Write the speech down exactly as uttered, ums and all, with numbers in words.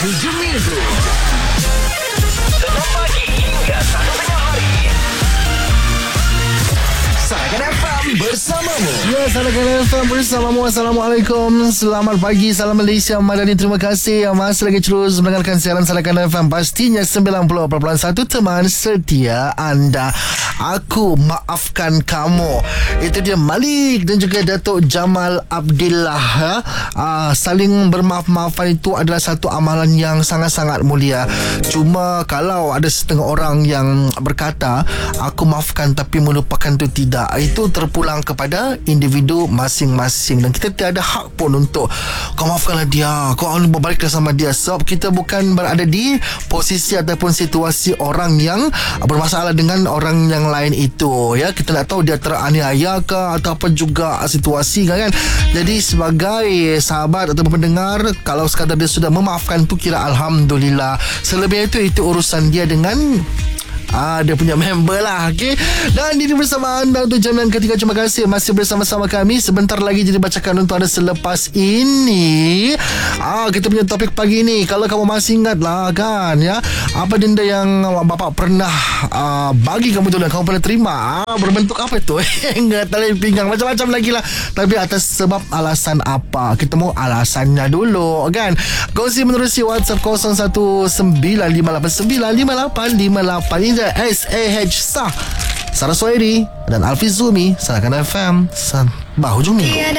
Hujung minggu enam pagi hingga satu tengah hari. Sarakan F M bersamamu. Ya, Sarakan F M bersamamu. Assalamualaikum. Selamat pagi. Salam Malaysia Madani. Terima kasih yang masih lagi terus mendengarkan siaran Sarakan F M. Pastinya sembilan puluh perpuluhan satu teman setia anda. Aku maafkan kamu. Itu dia Malik dan juga Datuk Jamal Abdillah. Ya? Uh, saling bermaaf-maafan itu adalah satu amalan yang sangat-sangat mulia. Cuma kalau ada setengah orang yang berkata aku maafkan tapi melupakan itu tidak, itu terpulang kepada individu masing-masing dan kita tiada hak pun untuk kau maafkanlah dia, kau berbaliklah sama dia, sebab kita bukan berada di posisi ataupun situasi orang yang bermasalah dengan orang yang lain itu. Ya, kita nak tahu dia teraniaya ke atau apa juga situasi kan. Jadi sebagai sahabat atau pendengar, kalau sekadar dia sudah memaafkan tu kira alhamdulillah. Selebih itu itu urusan dia dengan Ah, dia punya member lah. Okay? Dan ini bersama anda untuk jam yang ketiga. Terima kasih masih bersama-sama kami. Sebentar lagi jadi bacakan untuk anda selepas ini. Ah, kita punya topik pagi ni, kalau kamu masih ingat lah kan, ya, apa denda yang bapak pernah ah, bagi kamu tu dan kamu pernah terima, ah, berbentuk apa tu? Enggak, tali pinggang, macam-macam lagi lah. Tapi atas sebab alasan apa? Kita mau alasannya dulu kan. Kongsi menerusi WhatsApp kosong satu sembilan lima lapan sembilan lima lapan lima lapan. Ini S A H Sah, Sarah Suhairi dan Alfiz Zumi. Sarakan F M, San Bah Hujung Minggu.